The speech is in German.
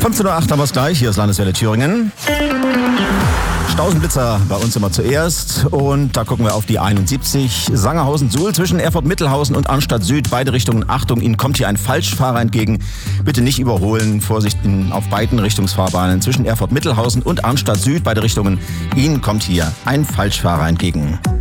15:08 Uhr haben wir es gleich. Hier ist Landeswelle Thüringen. Stausenblitzer bei uns immer zuerst. Und da gucken wir auf die 71. Sangerhausen-Suhl zwischen Erfurt-Mittelhausen und Arnstadt Süd. Beide Richtungen. Achtung, Ihnen kommt hier ein Falschfahrer entgegen. Bitte nicht überholen. Vorsicht auf beiden Richtungsfahrbahnen zwischen Erfurt-Mittelhausen und Arnstadt Süd. Beide Richtungen. Ihnen kommt hier ein Falschfahrer entgegen.